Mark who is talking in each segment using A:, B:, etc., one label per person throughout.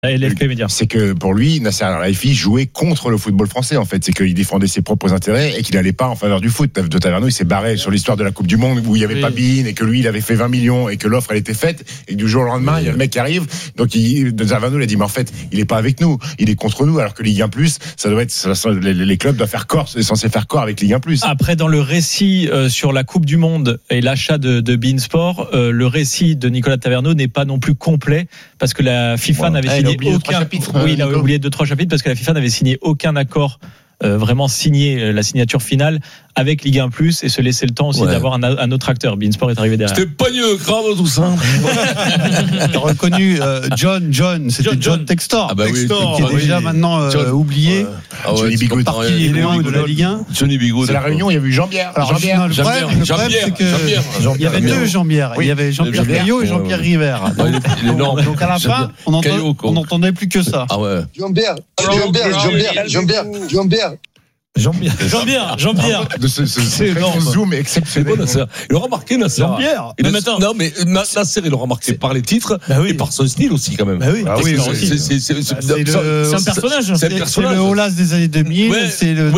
A: LFP Média.
B: C'est que pour lui, Nasser Al-Khelaifi jouait contre le football français en fait. C'est qu'il défendait ses propres intérêts et qu'il n'allait pas en faveur du foot. De Taverneau, il s'est barré sur l'histoire de la Coupe du Monde où il n'y avait pas Bein et que lui, il avait fait 20 millions et que l'offre elle était faite et que du jour au lendemain, il y a le mec qui arrive. Donc Taverneau il a dit mais en fait, il n'est pas avec nous, il est contre nous. Alors que Ligue 1+, ça doit être les clubs doivent faire corps, c'est censé faire corps avec Ligue 1+.
A: Après, dans le récit sur la Coupe du Monde et l'achat de beIN Sport, le récit de Nicolas Taverneau n'est pas non plus complet parce que la FIFA n'avait signé aucun. Oui, il a oublié 2-3 chapitres parce que la FIFA n'avait signé aucun accord, vraiment signé la signature finale avec Ligue 1+, et se laisser le temps aussi d'avoir un autre acteur. beIN Sport est arrivé derrière.
C: C'était pas grave tout ça.
D: T'as reconnu John, c'était John Textor,
C: Textor
D: qui est déjà maintenant oublié.
B: Johnny Bigot,
D: parti de la Ligue 1.
C: Johnny Bigot.
B: C'est la Réunion, il y a eu Jean-Pierre.
D: Le problème, c'est que il y avait deux Jean-Pierre. Il y avait Jean-Pierre Caillot et Jean-Pierre River. Donc à la fin, on n'entendait plus que ça.
C: Ah ouais.
E: Jean-Pierre.
B: C'est zoom exceptionnel.
C: Il aura marqué Nasser.
D: Jean-Pierre.
C: Non mais Nasser il aura marqué par les titres et par son style aussi quand même.
D: C'est
A: un personnage.
C: C'est
D: le Aulas des années 2000. C'est le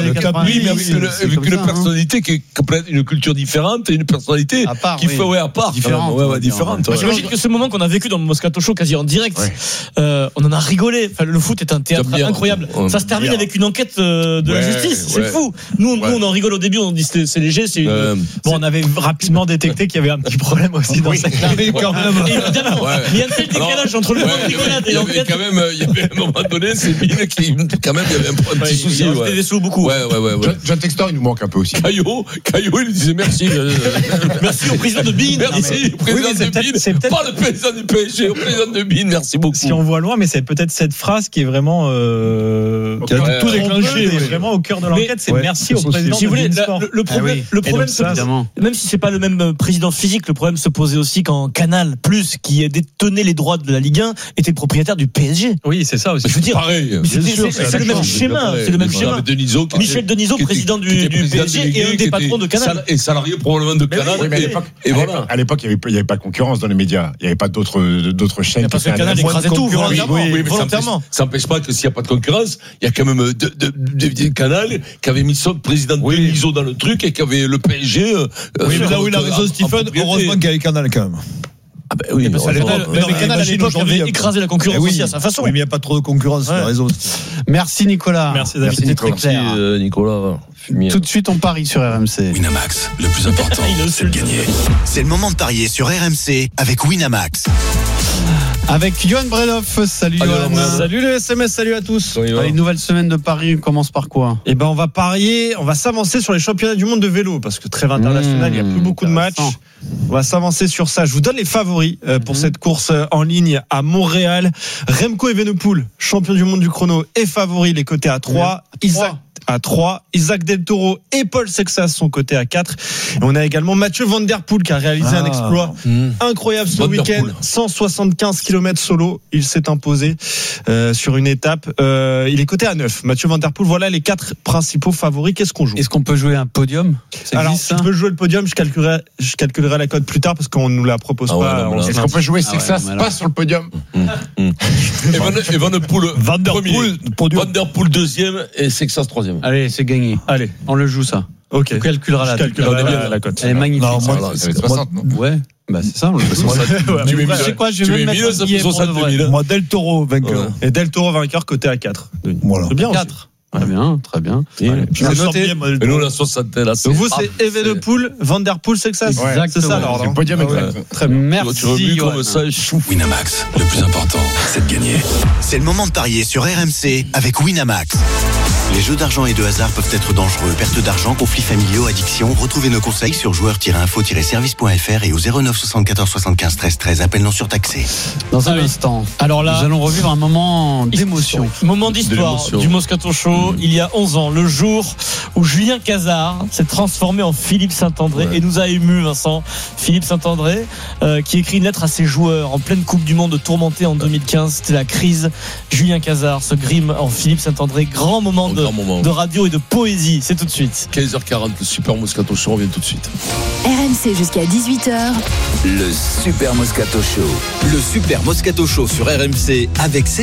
C: avec une personnalité qui est complète, une culture différente et une personnalité qui fait à part. Différente.
F: J'imagine que ce moment qu'on a vécu dans le Moscato Show quasi en direct, on en a rigolé. Enfin, le foot est un théâtre incroyable. Ça se termine avec une enquête de justice, c'est fou. Nous on en rigole au début, on dit c'est léger, c'est
A: bon, on avait rapidement détecté qu'il y avait un petit problème aussi dans cette
F: quand même. Évidemment. Il y a un tel décalage entre le moment de rigolade et l'enquête.
C: Il y avait un moment donné, c'est Bill qui quand même il y avait un petit souci.
F: Il y des sous beaucoup.
B: John Textor il nous manque un peu aussi.
C: Caillot il lui disait merci.
F: Merci au président de beIN.
C: Merci au président de beIN. Pas le président du PSG, au président de beIN. Merci beaucoup.
A: Si on voit loin, mais c'est peut-être cette phrase qui est vraiment qui a tout déclenché, vraiment au cœur de l'enquête. C'est merci au président de beIN Sport.
F: Le problème, même si c'est pas le même président physique, le problème se posait aussi quand Canal+, qui détenait les droits de la Ligue 1, était le propriétaire du PSG.
A: Oui, c'est ça aussi.
F: Je veux dire,
C: pareil.
F: C'est le même schéma. C'est le même schéma. Michel Denisot, président du PSG et un des patrons de Canal.
C: Et salarié probablement de Canal.
B: Et voilà. À l'époque, il n'y avait pas de concurrence dans les médias. Il n'y avait pas d'autres chaînes.
F: Parce que Canal écrasait tout,
C: volontairement. Ça n'empêche pas que s'il n'y a pas de concurrence, il y a quand même Canal qui avait mis son président Denisot dans le truc et qui avait le PSG.
G: Oui, mais là où il a raison, Stephen, heureusement qu'il y avait Canal quand même.
C: Ah ben oui,
F: mais Canal à l'époque avait écrasé la concurrence aussi à sa façon.
G: Oui, mais il n'y a pas trop de concurrence, il a raison.
D: Merci Nicolas.
A: Merci David.
D: C'était très clair.
C: Merci Nicolas.
D: Tout de suite on parie sur RMC.
H: Winamax, le plus important, c'est de gagner. C'est le moment de parier sur RMC avec Winamax.
D: Avec Johan Bredoff, salut Johan.
A: Salut le SMS, salut à tous.
D: Allez, nouvelle semaine de Paris, on commence par quoi ?
I: Eh ben, on va parier, on va s'avancer sur les championnats du monde de vélo parce que trêve internationale, il y a plus beaucoup de matchs. On va s'avancer sur ça. Je vous donne les favoris pour cette course en ligne à Montréal. Remco Evenepoel, champion du monde du chrono, est favori, les cotés à 3. À 3, Isaac Del Toro et Paul Sexas sont cotés à 4. Et on a également Mathieu Van Der Poel qui a réalisé un exploit incroyable ce week-end, 175 km solo, il s'est imposé sur une étape. Il est coté à 9. Mathieu Van Der Poel, voilà les 4 principaux favoris. Qu'est-ce qu'on joue ?
D: Est-ce qu'on peut jouer un podium ?
I: Alors, si tu peux jouer le podium, je calculerai la cote plus tard parce qu'on nous la propose pas.
B: Est-ce qu'on peut jouer Sexas pas sur le podium ?
C: Et Van Der Poel deuxième et Sexas troisième.
D: Allez, c'est gagné.
I: Allez,
D: on le joue ça.
I: Ok.
D: On calculera
I: la cote.
D: Elle est magnifique.
B: Non, moi, c'est 60, non ?
D: Ouais. Bah c'est ça, on le fait.
C: Tu mets
D: quoi, je vais même mettre
C: 60 000.
G: Moi, Del Toro vainqueur.
I: Et Del Toro vainqueur coté à 4.
G: Voilà.
I: C'est bien
D: 4. Très bien.
C: Et nous, la soixantaine, là,
I: donc vous, c'est Evenepoel, Van Der Poel, Sexas.
D: C'est ça, alors.
B: C'est le podium exact.
I: Très bien.
D: Merci.
C: Comme ça,
H: Winamax, le plus important, c'est de gagner. C'est le moment de parier sur RMC avec Winamax. Les jeux d'argent et de hasard peuvent être dangereux. Perte d'argent, conflits familiaux, addiction. Retrouvez nos conseils sur joueurs-info-service.fr et au 09 74 75 13 13. Appel non surtaxé.
D: Dans un instant,
F: alors là,
D: nous allons revivre un moment d'émotion.
F: Moment d'histoire du Moscato Show. Il y a 11 ans, le jour où Julien Cazard s'est transformé en Philippe Saint-André et nous a ému, Vincent. Philippe Saint-André qui écrit une lettre à ses joueurs en pleine Coupe du Monde tourmentée en 2015. C'était la crise. Julien Cazard se grime en Philippe Saint-André. Grand moment de de radio et de poésie. C'est tout de suite.
C: 15h40, le Super Moscato Show revient tout de suite.
E: RMC jusqu'à 18h.
H: Le Super Moscato Show. Le Super Moscato Show sur RMC avec